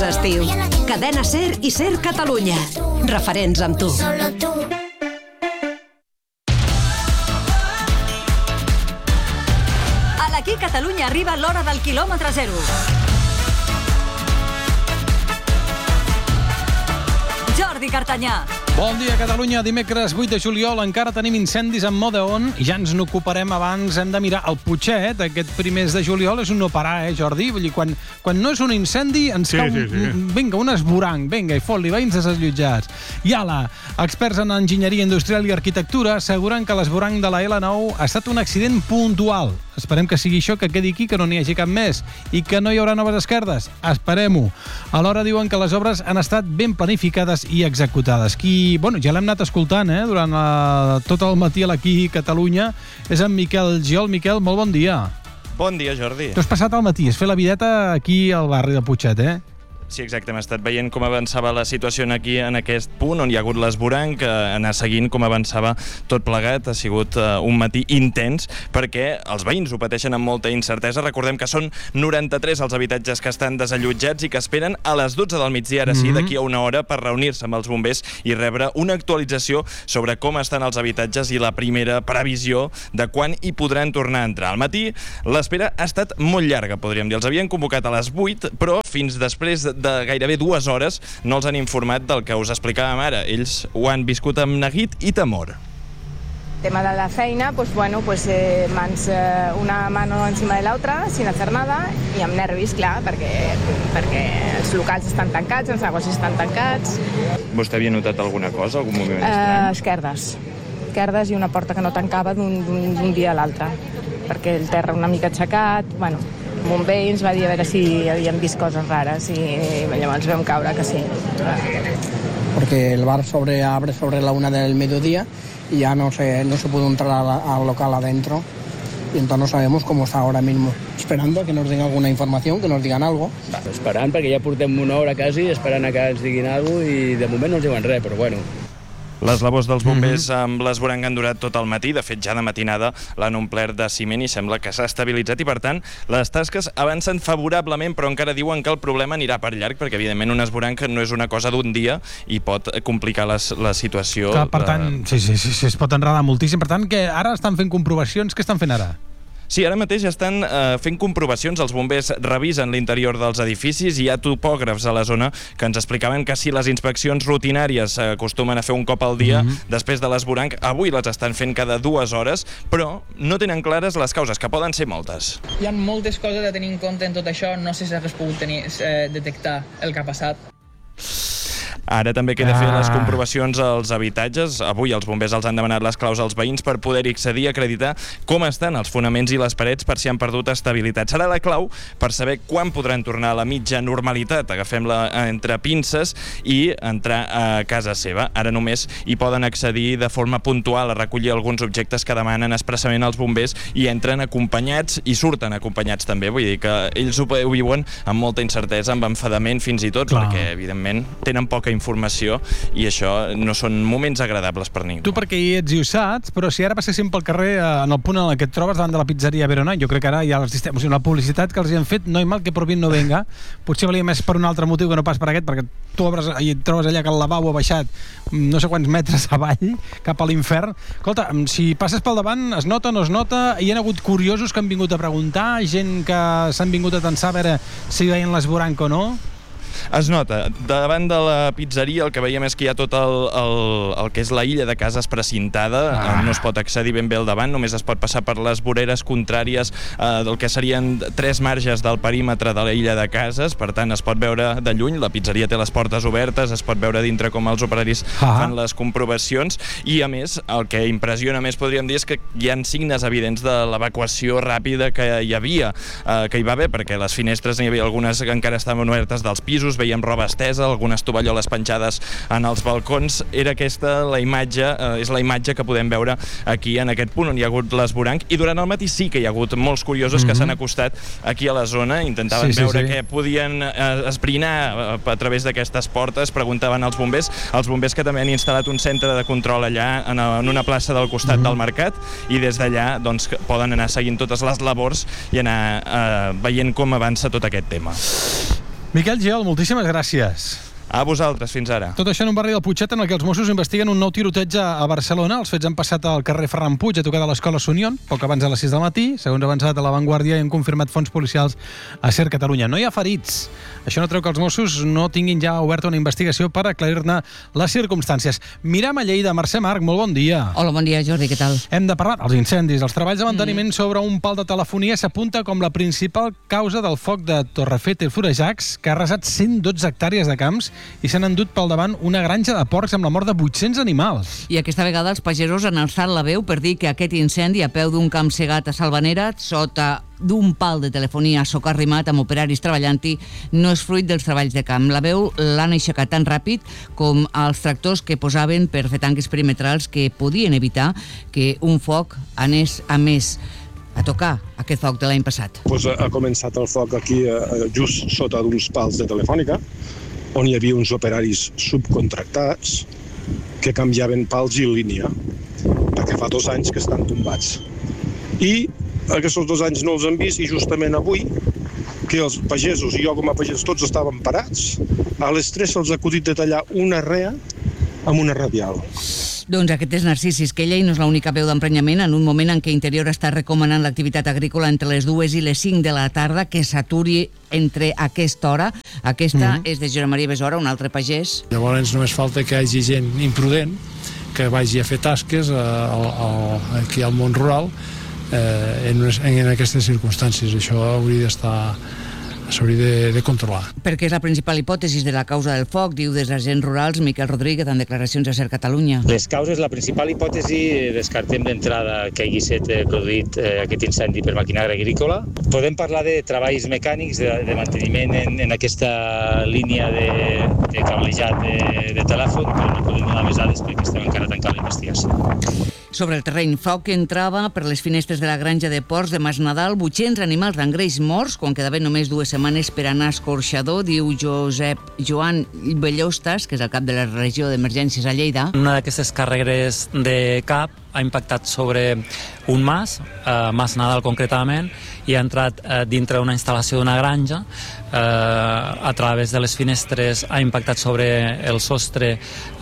és estiu. Cadena SER i SER Catalunya. Referents amb tu. A l'Aquí Catalunya arriba l'hora del quilòmetre zero. Jordi Cartanyà. Bon dia, Catalunya. Dimecres 8 de juliol encara tenim incendis en mode on i ja ens n'ocuparem abans. Hem de mirar el Putxet. Aquest primers de juliol és un no parar, Jordi? Vull dir, quan no és un incendi ens cau... Vinga, un esvoranc. Vinga, i fot-li, veïns desallotjats. I ala, experts en enginyeria industrial i arquitectura asseguren que l'esvoranc de la L9 ha estat un accident puntual. Esperem que sigui això, que quedi aquí, que no n'hi hagi cap més i que no hi haurà noves esquerdes. Esperem-ho. Alhora diuen que les obres han estat ben planificades i executades. Ja l'hem anat escoltant, durant tot el matí a l'Aquí Catalunya. És en Miquel Giol. Miquel, molt bon dia. Bon dia, Jordi. Tu has passat al matí, has fet la videta aquí al barri de Putxet, Sí, exacte. Hem estat veient com avançava la situació aquí en aquest punt, on hi ha hagut l'esvoranc, anar seguint com avançava tot plegat. Ha sigut un matí intens, perquè els veïns ho pateixen amb molta incertesa. Recordem que són 93 els habitatges que estan desallotjats i que esperen a les 12 del migdia, ara sí, d'aquí a una hora, per reunir-se amb els bombers i rebre una actualització sobre com estan els habitatges i la primera previsió de quan hi podran tornar a entrar. Al matí, l'espera ha estat molt llarga, podríem dir. Els havien convocat a les 8, però fins després de gairebé 2 hores no els han informat del que us explicàvem ara. Ells ho han viscut amb neguit i temor. El tema de la feina, una mano encima de l'altra, sin hacer nada, i amb nervis, clar, perquè els locals estan tancats, els negocis estan tancats. Vostè havia notat alguna cosa, algun moviment estrany? Esquerdes i una porta que no tancava d'un dia a l'altre, perquè el terra una mica aixecat, un veí ens va dir a veure si havíem vist coses rares i llavors vam caure que sí. Porque el bar abre sobre la 1 del mediodía y ya no se pudo entrar al local adentro y entonces no sabemos cómo está ahora mismo. Esperando a que nos den alguna información, que nos digan algo. Esperant, perquè ja portem una hora quasi esperant a que ens diguin alguna cosa i de moment no ens diuen res, però bueno. Les labors dels bombers amb l'esvoranc han durat tot el matí. De fet, ja de matinada l'han omplert de ciment i sembla que s'ha estabilitzat i, per tant, les tasques avancen favorablement, però encara diuen que el problema anirà per llarg, perquè, evidentment, un esvoranc no és una cosa d'un dia i pot complicar la situació. Clar, per tant, sí, es pot enredar moltíssim. Per tant, que ara estan fent comprovacions. Què estan fent ara? Sí, ara mateix estan fent comprovacions. Els bombers revisen l'interior dels edificis i hi ha topògrafs a la zona que ens explicaven que si les inspeccions rutinàries acostumen a fer un cop al dia després de l'esvoranc, avui les estan fent cada 2 hores, però no tenen clares les causes, que poden ser moltes. Hi ha moltes coses a tenir en compte en tot això. No sé si has pogut detectar el que ha passat. Ara també queda fer les comprovacions als habitatges. Avui els bombers els han demanat les claus als veïns per poder-hi accedir, acreditar com estan els fonaments i les parets per si han perdut estabilitat. Serà la clau per saber quan podran tornar a la mitja normalitat. Agafem-la entre pinces i entrar a casa seva. Ara només hi poden accedir de forma puntual a recollir alguns objectes que demanen expressament als bombers i entren acompanyats i surten acompanyats també. Vull dir que ells ho viuen amb molta incertesa, amb enfadament fins i tot, perquè evidentment tenen poca informació i això no són moments agradables per ningú. Tu perquè hi ets i ho saps, però si ara passéssim pel carrer en el punt en què et trobes davant de la pizzeria Verona, jo crec que ara ja la publicitat que els hi han fet, no hi mal que por bien no venga, potser valia més per un altre motiu que no pas per aquest, perquè tu obres i et trobes allà que el lavabo ha baixat no sé quants metres avall, cap a l'infern. Escolta, si passes pel davant, es nota, no es nota? Hi ha hagut curiosos que han vingut a preguntar, gent que s'han vingut a tensar a veure si veien l'esvoranc o no? Es nota. Davant de la pizzeria el que veiem és que hi ha tot el que és la illa de cases precintada. No es pot accedir ben bé al davant, només es pot passar per les voreres contràries del que serien 3 marges del perímetre de la illa de cases. Per tant, es pot veure de lluny. La pizzeria té les portes obertes, es pot veure dintre com els operaris fan les comprovacions. I, a més, el que impressiona més, podríem dir, és que hi ha signes evidents de l'evacuació ràpida que hi havia, que hi va haver, perquè les finestres n'hi havia algunes que encara estaven obertes dels pisos, veiem roba estesa, algunes tovalloles penjades en els balcons. Era aquesta la imatge, és la imatge que podem veure aquí en aquest punt on hi ha hagut l'esvoranc, i durant el matí sí que hi ha hagut molts curiosos que s'han acostat aquí a la zona, intentaven veure què podien esbrinar a través d'aquestes portes, preguntaven als bombers que també han instal·lat un centre de control allà en una plaça del costat del mercat, i des d'allà doncs poden anar seguint totes les labors i anar veient com avança tot aquest tema. Miquel Giol, moltíssimes gràcies. A vosaltres, fins ara. Tot això en un barri del Putxet en el que els Mossos investiguen un nou tiroteig a Barcelona. Els fets han passat al carrer Ferran Puig, a tocar de l'escola Sunion, poc abans de les 6 del matí. Segons ha avançat a La Vanguardia i han confirmat fonts policials a SER Catalunya. No hi ha ferits. Això no treu que els Mossos no tinguin ja oberta una investigació per aclarir-ne les circumstàncies. Mirem a Lleida. Mercè Marc, molt bon dia. Hola, bon dia, Jordi, què tal? Hem de parlar dels incendis. Els treballs de manteniment sobre un pal de telefonia s'apunta com la principal causa del foc de Torrefeta i Florejacs, que ha arrasat 112 hectàrees de camps i s'han endut pel davant una granja de porcs amb la mort de 800 animals. I aquesta vegada els pagesos han alçat la veu per dir que aquest incendi a peu d'un camp cegat a Salvanera, sota d'un pal de telefonia socarrimat amb operaris treballant-hi, no és fruit dels treballs de camp. La veu l'han aixecat tan ràpid com els tractors que posaven per fer tanques perimetrals que podien evitar que un foc anés a més a tocar aquest foc de l'any passat. Ha començat el foc aquí just sota d'uns pals de Telefònica, on hi havia uns operaris subcontractats que canviaven pals i línia, perquè fa 2 anys que estan tombats. I aquests 2 anys no els han vist, i justament avui, que els pagesos i jo com a pagès tots estaven parats, a les 3 se'ls ha acudit de tallar una rea amb una radial. Doncs aquest és Narcís Isquella i no és l'única veu d'emprenyament en un moment en què Interior està recomanant l'activitat agrícola entre les 2 i les 5 de la tarda, que s'aturi entre aquesta hora. Aquesta és de Joan Maria Besora, un altre pagès. Llavors només falta que hi hagi gent imprudent que vagi a fer tasques aquí al món rural en aquestes circumstàncies. Això s'hauria de controlar. Perquè és la principal hipòtesi de la causa del foc, diu des d'agents rurals Miquel Rodríguez en declaracions a SER Catalunya. Les causes, la principal hipòtesi, descartem d'entrada que hagi estat produït aquest incendi per maquinària agrícola. Podem parlar de treballs mecànics, de manteniment en aquesta línia de cablejat de telèfon, però no podem donar més dades perquè estem encara tancant la investigació. Sobre el terreny, foc que entrava per les finestres de la granja de porcs de Masnadal, 800 animals d'engreix morts, quan quedaven només 2 setmanes per anar a escorxador, diu Joan Bellostas, que és el cap de la regió d'emergències a Lleida. Una d'aquestes carreres de cap ha impactat sobre un mas Nadal concretament, i ha entrat dintre d'una instal·lació d'una granja, a través de les finestres ha impactat sobre el sostre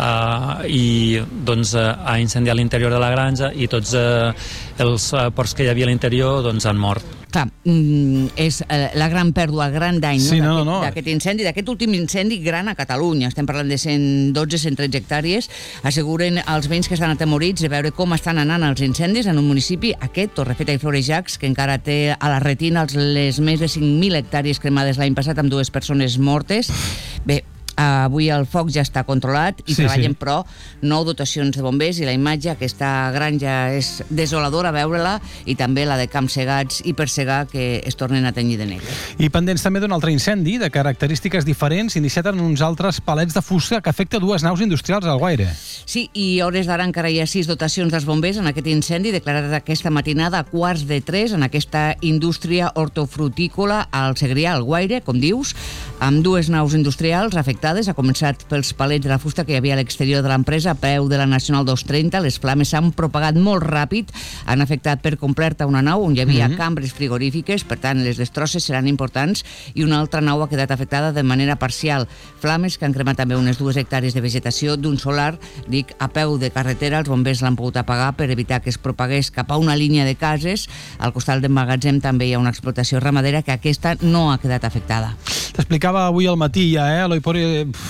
i doncs ha incendiat l'interior de la granja, i tots els porcs que hi havia a l'interior han mort. Clar, és la gran pèrdua, el gran dany d'aquest incendi, d'aquest últim incendi gran a Catalunya. Estem parlant de 112-113 hectàrees. Asseguren els veïns que estan atemorits de veure com estan anant els incendis en un municipi, aquest, Torrefeta i Florejacs, que encara té a la retina les més de 5.000 hectàrees cremades l'any passat amb 2 persones mortes. Bé, avui el foc ja està controlat i treballen, però 9 dotacions de bombers, i la imatge, aquesta granja és desoladora veure-la, i també la de camps cegats i persegar que es tornen a tenyir de negre. I pendents també d'un altre incendi de característiques diferents, iniciat en uns altres palets de fusta que afecta 2 naus industrials al Guaire. Sí, i a hores d'ara encara hi ha 6 dotacions dels bombers en aquest incendi declarat aquesta matinada a 2:45 en aquesta indústria hortofrutícola al Segrià, al Guaire, com dius, amb 2 naus industrials afectades. Ha començat pels palets de la fusta que hi havia a l'exterior de l'empresa a peu de la Nacional 230. Les flames s'han propagat molt ràpid, han afectat per completa una nau on hi havia cambres frigorífiques, per tant les destrosses seran importants, i una altra nau ha quedat afectada de manera parcial. Flames que han cremat també unes 2 hectàrees de vegetació d'un solar, dic, a peu de carretera. Els bombers l'han pogut apagar per evitar que es propagués cap a una línia de cases. Al costat del magatzem també hi ha una explotació ramadera, que aquesta no ha quedat afectada. T'explicava avui al matí ja, Eloi Pori,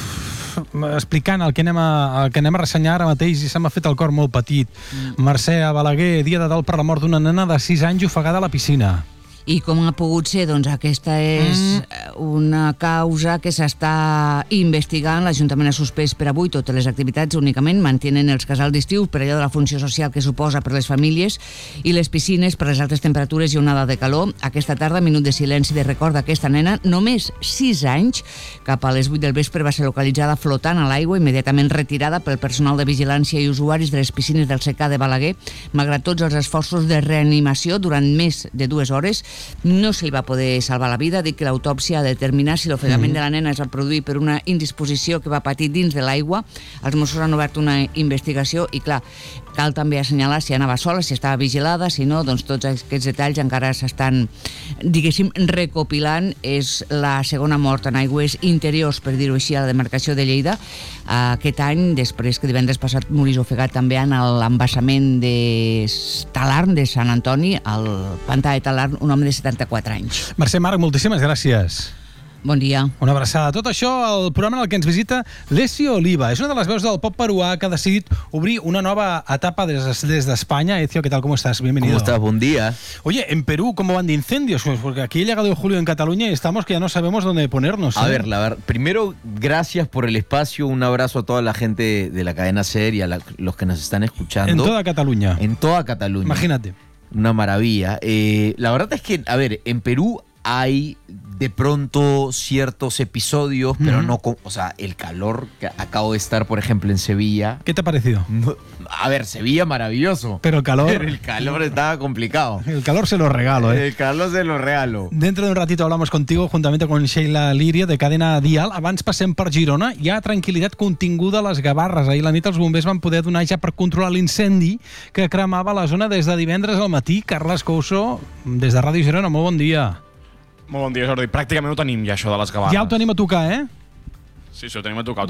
explicant el que anem a ressenyar ara mateix, i se m'ha fet el cor molt petit. Mercè, a Balaguer, dia de dol per la mort d'una nena de 6 anys ofegada a la piscina. I com ha pogut ser? Doncs aquesta és una causa que s'està investigant. L'Ajuntament ha suspès per avui totes les activitats, únicament mantenen els casals d'estiu per allò de la funció social que suposa per les famílies, i les piscines per les altes temperatures i onada de calor. Aquesta tarda, minut de silenci de record d'aquesta nena, només 6 anys, cap a les 8 del vespre va ser localitzada flotant a l'aigua, immediatament retirada pel personal de vigilància i usuaris de les piscines del secà de Balaguer. Malgrat tots els esforços de reanimació durant més de 2 hores, no se li va poder salvar la vida. Dic que l'autòpsia ha de determinar si l'ofegament de la nena es va produir per una indisposició que va patir dins de l'aigua. Els Mossos han obert una investigació i, clar, cal també assenyalar si anava sola, si estava vigilada, si no, doncs tots aquests detalls encara s'estan, diguéssim, recopilant. És la segona mort en aigües interiors, per dir-ho així, a la demarcació de Lleida aquest any, després que divendres passat morís ofegat també en l'embassament de Talarn, de Sant Antoni, al pantà de Talarn, un home de 74 anys. Mercè Marc, moltíssimes gràcies. Bon dia. Una abraçada. Tot això, el programa en el que ens visita Ezio Oliva. És una de las veus del pop peruà que ha decidit obrir una nova etapa desde España. Ezio, ¿qué tal? ¿Cómo estás? Bienvenido. ¿Cómo estás? Buen día. Oye, en Perú, ¿cómo van de incendios? Pues porque aquí ha llegado julio en Cataluña y estamos que ya no sabemos dónde ponernos. A ver, primero, gracias por el espacio. Un abrazo a toda la gente de la cadena SER y a los que nos están escuchando. En toda Cataluña. En toda Cataluña. Imagínate. Una maravilla. La verdad es que, a ver, en Perú hay de pronto ciertos episodios, pero no, o sea, el calor que acabo de estar, por ejemplo, en Sevilla. ¿Qué te ha parecido? A ver, Sevilla maravilloso. Pero el calor... Pero el calor estaba complicado. El calor se lo regalo, ¿eh? El calor se lo regalo. Dentro de un ratito hablamos contigo juntamente con Sheila Liria de Cadena Dial. Abans passem per Girona. Hi ha tranquil·litat continguda a les Gavarres. Ahir la nit els bombers van poder donar ja per controlar l'incendi que cremava la zona des de divendres al matí. Carles Couso, des de Ràdio Girona, molt bon dia. Molt bon dia, Jordi. Pràcticament ho tenim ja, això de les Gavarres. Ja ho tenim a tocar, eh? Sí, ho tenim a tocar.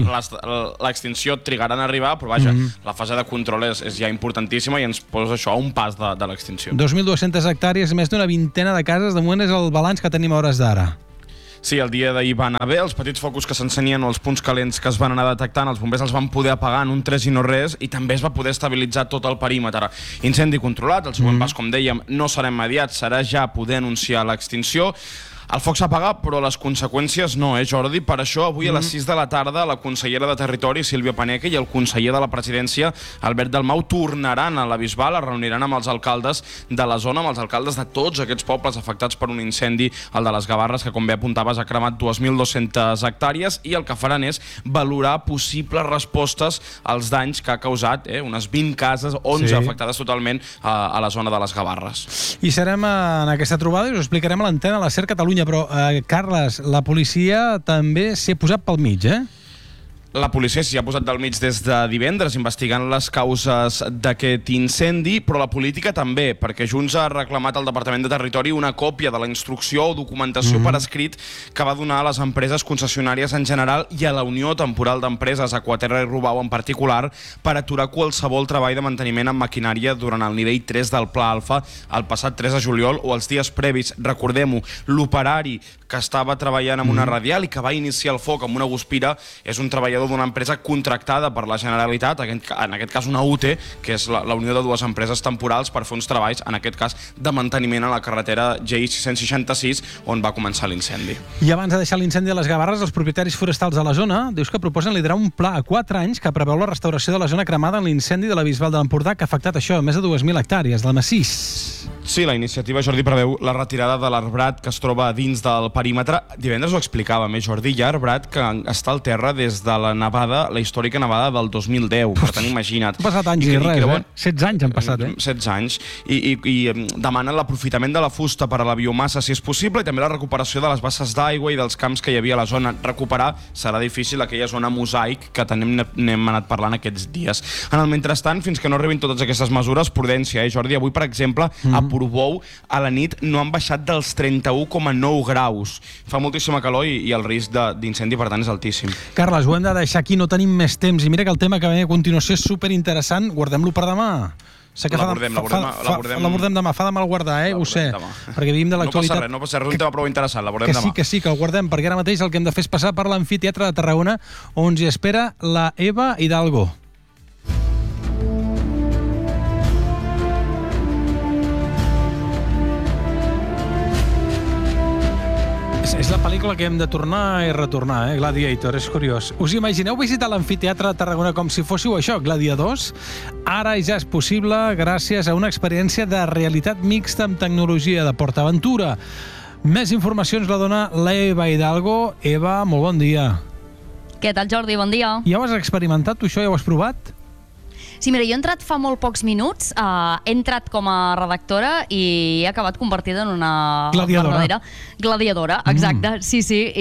L'extinció trigarà en arribar, però vaja, la fase de control és ja importantíssima i ens posa això a un pas de l'extinció. 2.200 hectàrees, més d'una vintena de cases. De moment és el balanç que tenim a hores d'ara. Sí, el dia d'ahir va anar bé, els petits focus que s'encenien o els punts calents que es van anar detectant, els bombers els van poder apagar en un 3 i no res, i també es va poder estabilitzar tot el perímetre. Incendi controlat, el següent pas, com dèiem, no serà immediat, serà ja poder anunciar l'extinció. El foc s'apaga, però les conseqüències no, Jordi? Per això, avui a les 6 de la tarda, la consellera de Territori, Sílvia Paneque, i el conseller de la Presidència, Albert Dalmau, tornaran a la Bisbal, es reuniran amb els alcaldes de la zona, amb els alcaldes de tots aquests pobles afectats per un incendi, el de les Gavarres, que, com bé apuntaves, ha cremat 2.200 hectàrees, i el que faran és valorar possibles respostes als danys que ha causat unes 20 cases, 11 afectades totalment a la zona de les Gavarres. I serem en aquesta trobada i us explicarem a l'antena de la SER Catalunya. Però, Carles, la policia també s'hi ha posat pel mig, eh? La policia s'hi ha posat del mig des de divendres investigant les causes d'aquest incendi, però la política també, perquè Junts ha reclamat al Departament de Territori una còpia de la instrucció o documentació per escrit que va donar a les empreses concessionàries en general i a la Unió Temporal d'Empreses, Aquaterra i Rubau en particular, per aturar qualsevol treball de manteniment amb maquinària durant el nivell 3 del Pla Alfa el passat 3 de juliol o els dies previs. Recordem-ho, l'operari que estava treballant amb una radial i que va iniciar el foc amb una guspira és un treballador d'una empresa contractada per la Generalitat, en aquest cas una UTE, que és la unió de dues empreses temporals per fer uns treballs, en aquest cas, de manteniment a la carretera GI-666, on va començar l'incendi. I abans de deixar l'incendi a les Gavarres, els propietaris forestals de la zona dius que proposen liderar un pla a 4 anys que preveu la restauració de la zona cremada en l'incendi de la Bisbal de l'Empordà, que ha afectat això, més de 2.000 hectàrees del massís. Sí, la iniciativa, Jordi, preveu la retirada de l'arbrat que es troba dins del perímetre. Divendres ho explicàvem, Jordi, hi ha arbrat que està al terra des de la nevada, la històrica nevada del 2010, per tant, imagina't. Han passat anys i res, 16 anys han passat, 16 anys, i demanen l'aprofitament de la fusta per a la biomassa, si és possible, i també la recuperació de les basses d'aigua i dels camps que hi havia a la zona. Recuperar serà difícil aquella zona mosaic que n'hem anat parlant aquests dies. En el mentrestant, fins que no arribin totes aquestes mesures, prudència, Jordi. Avui, per exemple, a Portbou, a la nit no han baixat dels 31,9 graus. Fa moltíssima calor i el risc d'incendi, per tant, és altíssim. Carles, ho hem de deixar aquí, no tenim més temps. I mira que el tema que ve a continuació és superinteressant. Guardem-lo per demà. L'abordem demà. Fa de mal guardar, ho sé. Perquè vivim de l'actualitat. No passa res, és un tema prou interessant. L'abordem demà. Que sí, que el guardem, perquè ara mateix el que hem de fer és passar per l'Amfiteatre de Tarragona, on ens hi espera la Eva Hidalgo. És la pel·lícula que hem de tornar i retornar, Gladiator, és curiós. Us imagineu visitar l'Amfiteatre de Tarragona com si fóssiu això, gladiadors? Ara ja és possible gràcies a una experiència de realitat mixta amb tecnologia de PortAventura. Més informacions la dona l'Eva Hidalgo. Eva, molt bon dia. Què tal, Jordi? Bon dia. Ja ho has experimentat, tu això? Ja ho has provat? Sí, mira, jo he entrat fa molt pocs minuts, he entrat com a redactora i he acabat convertida en una verdadera gladiadora, exacte, sí,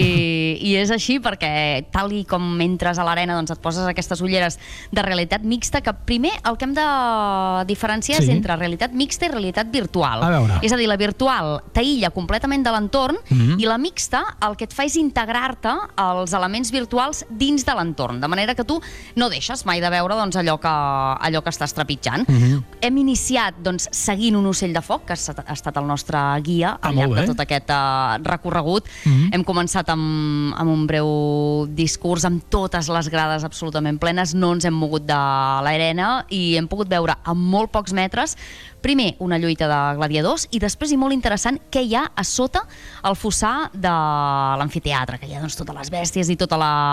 i és així perquè tal i com entres a l'arena doncs et poses aquestes ulleres de realitat mixta, que primer el que hem de diferenciar és entre realitat mixta i realitat virtual. És a dir, la virtual t'aïlla completament de l'entorn i la mixta el que et fa és integrar-te als elements virtuals dins de l'entorn, de manera que tu no deixes mai de veure doncs, allò que estàs trepitjant. Hem iniciat doncs, seguint un ocell de foc, que ha estat el nostre guia al llarg de tot aquest recorregut. Hem començat amb un breu discurs amb totes les grades absolutament plenes, no ens hem mogut de l'arena i hem pogut veure a molt pocs metres primer una lluita de gladiadors i després, i molt interessant, què hi ha a sota el fossar de l'amfiteatre, que hi ha doncs, totes les bèsties i tota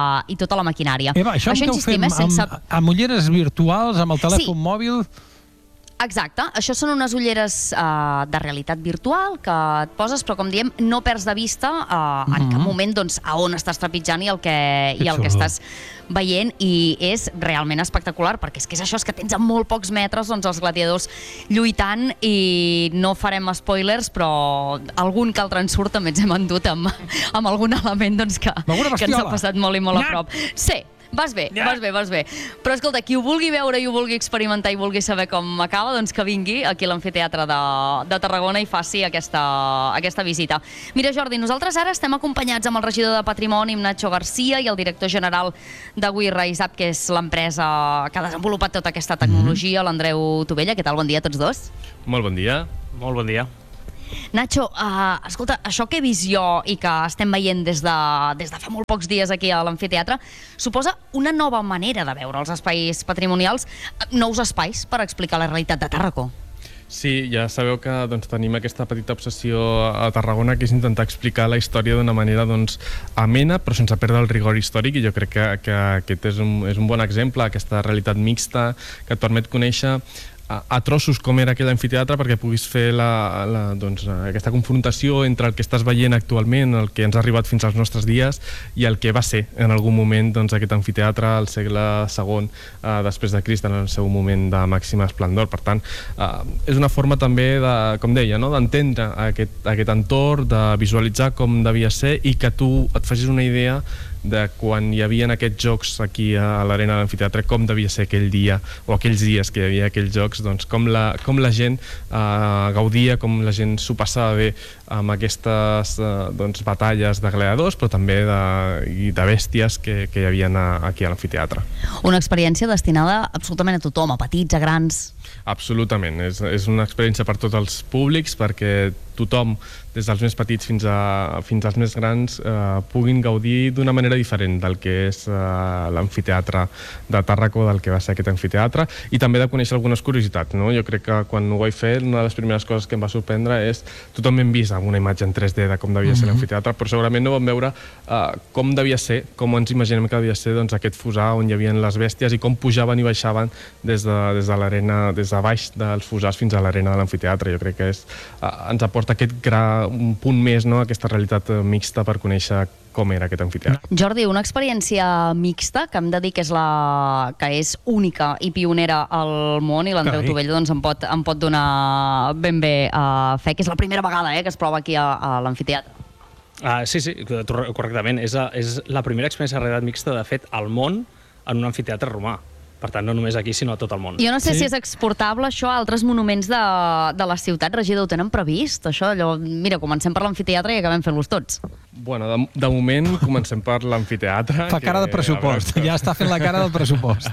la maquinària. Eva, això que ho fem amb ulleres virtuals, amb el telèfon mòbil... Exacte, això són unes ulleres de realitat virtual que et poses, però com diem, no perds de vista en cap moment doncs, a on estàs trepitjant i el que estàs veient, i és realment espectacular, perquè és que és això, és que tens a molt pocs metres doncs, els gladiadors lluitant, i no farem spoilers, però algun que altre ensurt també ens hem endut amb algun element doncs, que ens ha passat molt i molt a prop. Sí, vas bé. Però escolta, qui ho vulgui veure i ho vulgui experimentar i vulgui saber com acaba, doncs que vingui aquí a l'Amfiteatre de Tarragona i faci aquesta visita. Mira, Jordi, nosaltres ara estem acompanyats amb el regidor de Patrimoni, Nacho Garcia, i el director general de Wirra Isap, que és l'empresa que ha desenvolupat tota aquesta tecnologia, l'Andreu Tovella. Què tal? Bon dia a tots dos. Molt bon dia. Molt bon dia. Nacho, escolta, això que he vist jo i que estem veient des de fa molt pocs dies aquí a l'amfiteatre suposa una nova manera de veure els espais patrimonials, nous espais per explicar la realitat de Tàrraco. Sí, ja sabeu que tenim aquesta petita obsessió a Tarragona, que és intentar explicar la història d'una manera amena, però sense perdre el rigor històric, i jo crec que aquest és un bon exemple, aquesta realitat mixta que et permet conèixer a trossos com era aquell amfiteatre, perquè puguis fer aquesta confrontació entre el que estàs veient actualment, el que ens ha arribat fins als nostres dies, i el que va ser en algun moment aquest amfiteatre al segle II després de Crist, en el seu moment de màxima esplendor. Per tant, és una forma també, com deia, d'entendre aquest entorn, de visualitzar com devia ser, i que tu et facis una idea de quan hi havia aquests jocs aquí a l'arena de l'amfiteatre, com devia ser aquell dia, o aquells dies que hi havia aquells jocs, com la gent gaudia, com la gent s'ho passava bé amb aquestes batalles de gladiadors, però també de bèsties que hi havia aquí a l'amfiteatre. Una experiència destinada absolutament a tothom, a petits, a grans. Absolutament, és una experiència per tots els públics, perquè tothom, des dels més petits fins als més grans, puguin gaudir d'una manera diferent del que és l'amfiteatre de Tàrraco, del que va ser aquest amfiteatre, i també de conèixer algunes curiositats. Jo crec que quan ho vaig fer, una de les primeres coses que em va sorprendre és tothom hem vist una imatge en 3D de com devia ser l'amfiteatre, però segurament no vam veure com devia ser, com ens imaginem que devia ser aquest fossar on hi havia les bèsties i com pujaven i baixaven des de l'arena, des de baix dels fossars fins a l'arena de l'amfiteatre. Jo crec que ens aporta un punt més, aquesta realitat mixta, per conèixer com era aquest amfiteatre. Jordi, una experiència mixta que em de dir que és única i pionera al món, i l'Andreu Tovella em pot donar ben bé fe, que és la primera vegada que es prova aquí a l'amfiteatre. Sí, correctament. És la primera experiència de realitat mixta, de fet, al món, en un amfiteatre romà. Per tant, no només aquí, sinó a tot el món. Jo no sé si és exportable això a altres monuments de la ciutat. Regidor, ho tenen previst? Això, mira, comencem per l'amfiteatre i acabem fent-los tots. Bueno, de moment comencem per l'amfiteatre. Fa cara de pressupost, ja està fent la cara del pressupost.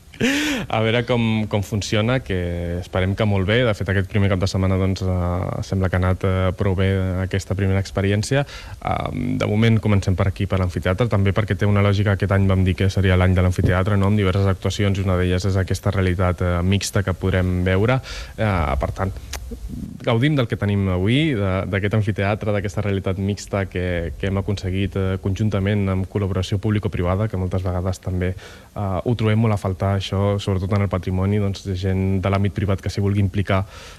A veure com funciona, que esperem que molt bé. De fet, aquest primer cap de setmana sembla que ha anat prou bé aquesta primera experiència. De moment comencem per aquí, per l'amfiteatre, també perquè té una lògica. Aquest any vam dir que seria l'any de l'amfiteatre, amb diverses actuacions, i una d'elles és aquesta realitat mixta que podrem veure. Per tant, gaudim del que tenim avui, d'aquest amfiteatre, d'aquesta realitat mixta que hem aconseguit conjuntament amb col·laboració público-privada, que moltes vegades també ho trobem molt a faltar, això, sobretot en el patrimoni, doncs, de gent de l'àmbit privat que s'hi vulgui implicar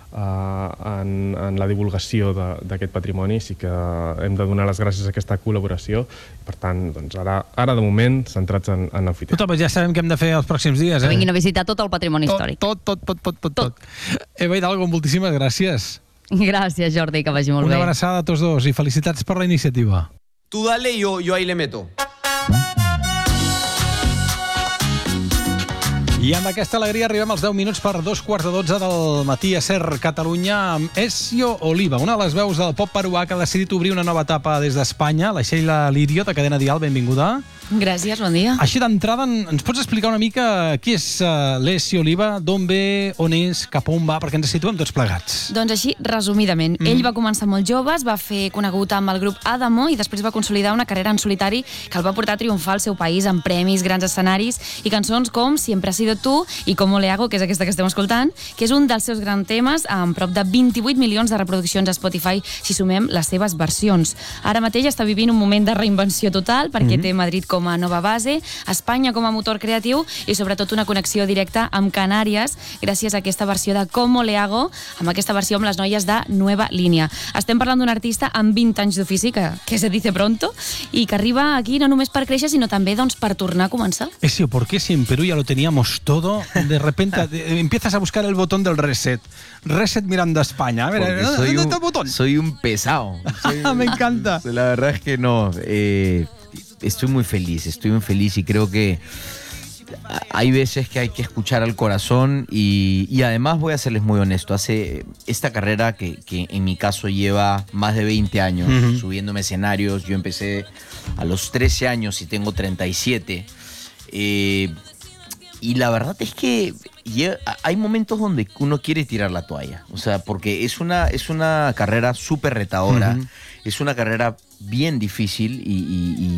en la divulgació d'aquest patrimoni. Sí que hem de donar les gràcies a aquesta col·laboració. Per tant, doncs, ara de moment, centrats en l'amfiteatre. Tot, ja sabem què hem de fer els pròxims dies. Que vinguin a visitar tot el patrimoni històric. Tot. Eva Hidalgo, moltíssimes gràcies. Gràcies, Jordi, que vagi molt bé. Una abraçada a tots dos i felicitats per la iniciativa. Tú dale y yo ahí le meto. I amb aquesta alegria arribem als 10 minuts per 2:15 del matí a Ser Catalunya amb Ezio Oliva, una de les veus del pop peruà que ha decidit obrir una nova etapa des d'Espanya, la Sheila Lirio, de Cadena Dial, benvinguda. Gràcies, bon dia. Així d'entrada, ens pots explicar una mica qui és l'Ezio Oliva, d'on ve, on és, cap on va, perquè ens situem tots plegats? Doncs així, resumidament, ell va començar molt jove, es va fer conegut amb el grup Adamo i després va consolidar una carrera en solitari que el va portar a triomfar al seu país amb premis, grans escenaris i cançons com Siempre has sido tú i Cómo le hago, que és aquesta que estem escoltant, que és un dels seus grans temes amb prop de 28 milions de reproduccions a Spotify si sumem les seves versions. Ara mateix està vivint un moment de reinvenció total perquè té Madrid com a nova base, Espanya com a motor creatiu i sobretot una connexió directa amb Canàries gràcies a aquesta versió de Cómo le hago, amb aquesta versió amb les noies de Nueva Línia. Estem parlant d'un artista amb 20 anys d'ofici, que se dice pronto, i que arriba aquí no només per créixer, sinó també doncs, per tornar a començar. Ezio, ¿por qué si en Perú ya lo teníamos todo, de repente empiezas a buscar el botón del reset? Reset mirando a España. A ver, ¿dónde está el botón? Soy un pesado. Me encanta. La verdad es que no. Estoy muy feliz y creo que hay veces que hay que escuchar al corazón y además voy a serles muy honesto, hace esta carrera que en mi caso lleva más de 20 años subiéndome escenarios. Yo empecé a los 13 años y tengo 37 y la verdad es que hay momentos donde uno quiere tirar la toalla, o sea, porque es una carrera súper retadora, es una carrera bien difícil y